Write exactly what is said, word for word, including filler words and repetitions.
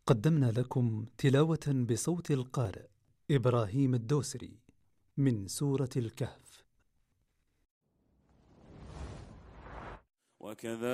قدمنا لكم تلاوة بصوت القارئ إبراهيم الدوسري من سورة الكهف. وكذلك